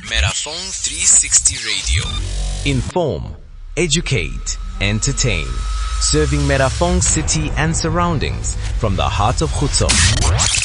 Megaphone 360 Radio. Inform, educate, entertain. Serving Megaphone City and surroundings from the heart of Khutso.